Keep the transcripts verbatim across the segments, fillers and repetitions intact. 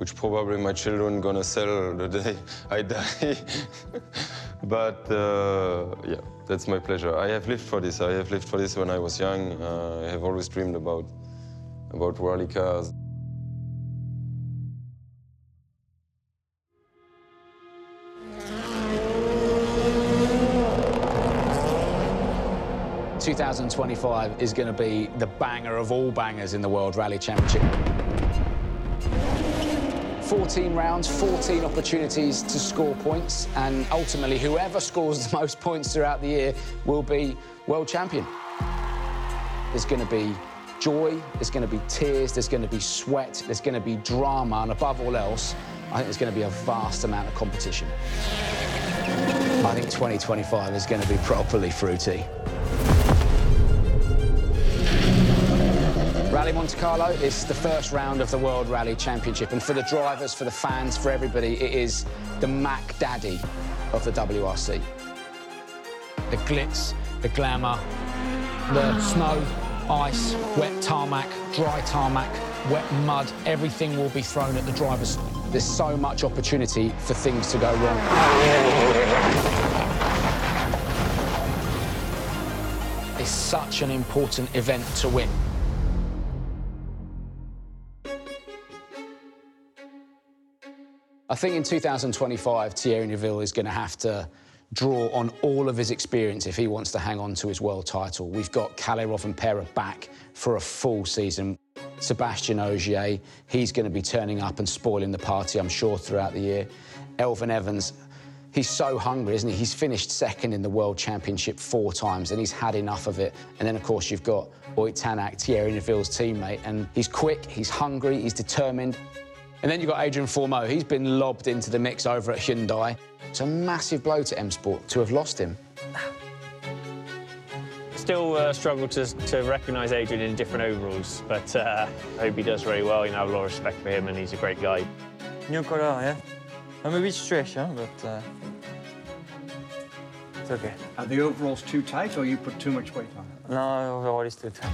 which probably my children gonna sell the day I die. But uh, yeah, that's my pleasure. I have lived for this. I have lived for this when I was young. Uh, I have always dreamed about, about rally cars. two thousand twenty-five is going to be the banger of all bangers in the World Rally Championship. fourteen rounds, fourteen opportunities to score points, and ultimately whoever scores the most points throughout the year will be world champion. There's going to be joy, there's going to be tears, there's going to be sweat, there's going to be drama, and above all else, I think there's going to be a vast amount of competition. I think twenty twenty-five is going to be properly fruity. Rally Monte Carlo is the first round of the World Rally Championship, and for the drivers, for the fans, for everybody, it is the Mac Daddy of the W R C. The glitz, the glamour, the snow, ice, wet tarmac, dry tarmac, wet mud, everything will be thrown at the drivers. There's so much opportunity for things to go wrong. It's such an important event to win. I think in two thousand twenty-five, Thierry Neuville is going to have to draw on all of his experience if he wants to hang on to his world title. We've got Kalle Rovanperä back for a full season. Sébastien Ogier, he's going to be turning up and spoiling the party, I'm sure, throughout the year. Elfyn Evans, he's so hungry, isn't he? He's finished second in the World Championship four times, and he's had enough of it. And then, of course, you've got Ott Tänak, Thierry Neuville's teammate, and he's quick, he's hungry, he's determined. And then you've got Adrien Fourmeau. He's been lobbed into the mix over at Hyundai. It's a massive blow to M Sport to have lost him. Still uh, struggle to, to recognise Adrien in different overalls, but uh, I hope he does very well. You know, I have a lot of respect for him, and he's a great guy. New color, yeah. I'm a bit stretched, huh? But uh, it's okay. Are the overalls too tight, or you put too much weight on it? No, overall is too tight.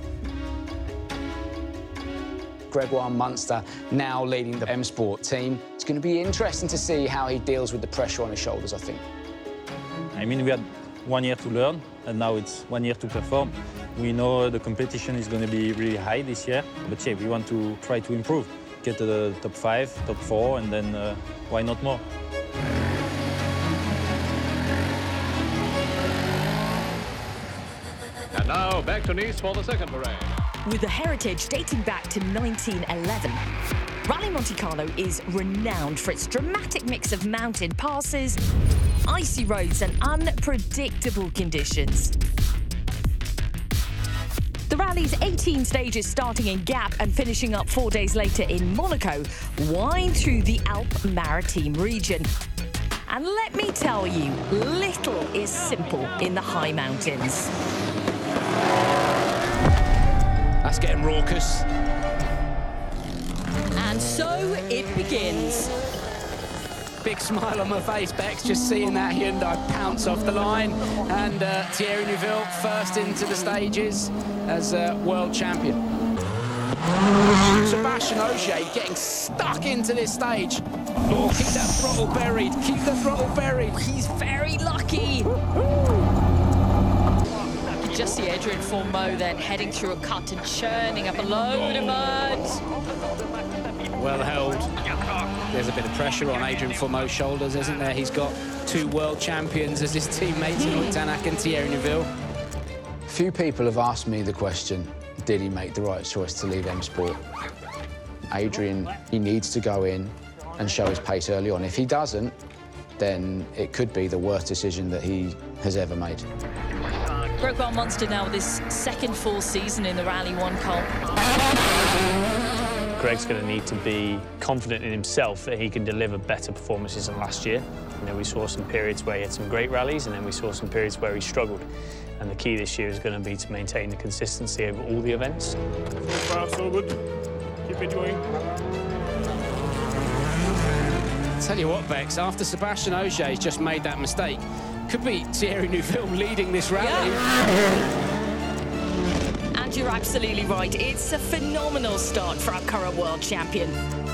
Gregoire Munster now leading the M Sport team. It's going to be interesting to see how he deals with the pressure on his shoulders, I think. I mean, we had one year to learn, and now it's one year to perform. We know the competition is going to be really high this year, but yeah, we want to try to improve, get to the top five, top four, and then uh, why not more? And now back to Nice for the second parade. With a heritage dating back to nineteen eleven, Rally Monte Carlo is renowned for its dramatic mix of mountain passes, icy roads and unpredictable conditions. The rally's eighteen stages, starting in Gap and finishing up four days later in Monaco, wind through the Alpes-Maritimes region. And let me tell you, little is simple in the high mountains. That's getting raucous. And so it begins. Big smile on my face, Bex, just seeing that Hyundai pounce off the line. And uh, Thierry Neuville first into the stages as uh, world champion. Sébastien Ogier getting stuck into this stage. Oh, keep that throttle buried, keep the throttle buried. He's very lucky. Just see Adrien Fourmeau then heading through a cut and churning up a load of mud. Well held. There's a bit of pressure on Adrien Fourmeau's shoulders, isn't there? He's got two world champions as his teammates in Ott Tänak and Thierry Neuville. Few people have asked me the question, did he make the right choice to leave M Sport? Adrien, he needs to go in and show his pace early on. If he doesn't, then it could be the worst decision that he has ever made. Gregoire Munster now with his second full season in the Rally One Comp. Greg's going to need to be confident in himself that he can deliver better performances than last year. You know, we saw some periods where he had some great rallies, and then we saw some periods where he struggled. And the key this year is going to be to maintain the consistency over all the events. So far, so good. Keep it going. Tell you what, Bex, after Sébastien Ogier's just made that mistake, could be Thierry Neuville leading this rally. Yeah. And you're absolutely right. It's a phenomenal start for our current world champion.